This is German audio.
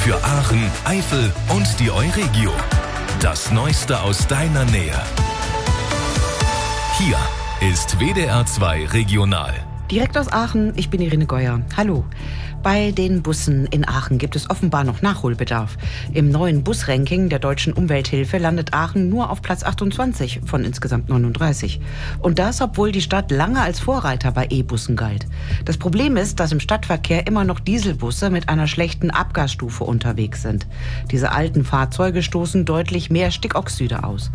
Für Aachen, Eifel und die Euregio. Das Neueste aus deiner Nähe. Hier ist WDR 2 Regional. Direkt aus Aachen, ich bin Irene Geuer. Hallo. Bei den Bussen in Aachen gibt es offenbar noch Nachholbedarf. Im neuen Busranking der Deutschen Umwelthilfe landet Aachen nur auf Platz 28 von insgesamt 39. Und das, obwohl die Stadt lange als Vorreiter bei E-Bussen galt. Das Problem ist, dass im Stadtverkehr immer noch Dieselbusse mit einer schlechten Abgasstufe unterwegs sind. Diese alten Fahrzeuge stoßen deutlich mehr Stickoxide aus.